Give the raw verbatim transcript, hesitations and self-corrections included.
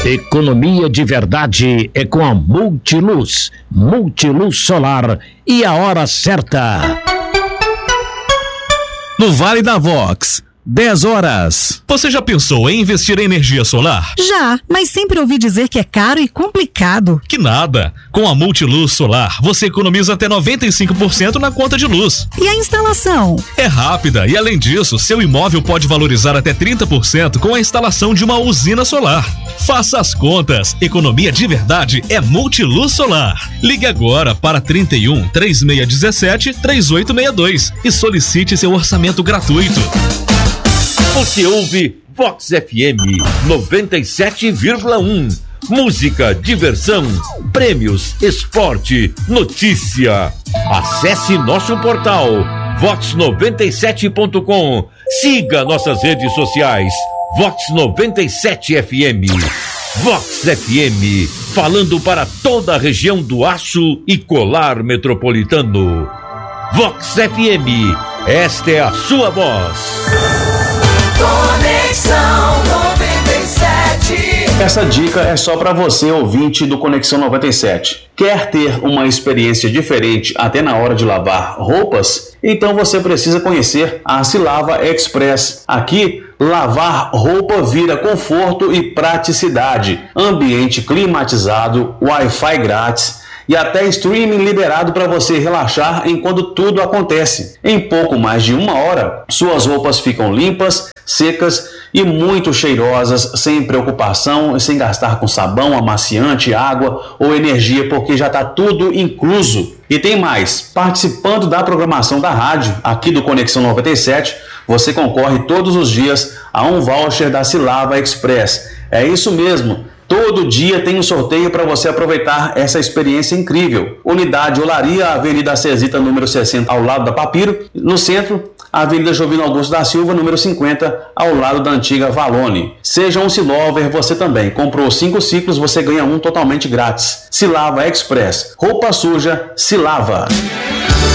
Economia de verdade é com a Multiluz, Multiluz Solar e a hora certa. No Vale da Vox, dez horas. Você já pensou em investir em energia solar? Já, mas sempre ouvi dizer que é caro e complicado. Que nada! Com a Multiluz Solar, você economiza até noventa e cinco por cento na conta de luz. E a instalação? É rápida e, além disso, seu imóvel pode valorizar até trinta por cento com a instalação de uma usina solar. Faça as contas. Economia de verdade é Multiluz Solar. Ligue agora para trinta e um, três seis um sete, três oito seis dois e solicite seu orçamento gratuito. Você ouve Vox F M noventa e sete vírgula um. Música, diversão, prêmios, esporte, notícia. Acesse nosso portal vox noventa e sete ponto com. Siga nossas redes sociais. Vox noventa e sete F M. Vox F M, falando para toda a região do Aço e Colar Metropolitano. Vox F M, esta é a sua voz. Conexão noventa e sete. Essa dica é só para você, ouvinte do Conexão noventa e sete. Quer ter uma experiência diferente até na hora de lavar roupas? Então você precisa conhecer a Silava Express. Aqui, lavar roupa vira conforto e praticidade. Ambiente climatizado, Wi-Fi grátis e até streaming liberado para você relaxar enquanto tudo acontece. Em pouco mais de uma hora, suas roupas ficam limpas, secas e muito cheirosas, sem preocupação e sem gastar com sabão, amaciante, água ou energia, porque já está tudo incluso. E tem mais, participando da programação da rádio, aqui do Conexão noventa e sete, você concorre todos os dias a um voucher da Silava Express. É isso mesmo. Todo dia tem um sorteio para você aproveitar essa experiência incrível. Unidade Olaria, Avenida Cesita, número sessenta, ao lado da Papiro. No centro, Avenida Jovino Augusto da Silva, número cinquenta, ao lado da antiga Valone. Seja um Silover você também. Comprou cinco ciclos, você ganha um totalmente grátis. Silava Express. Roupa suja, se lava.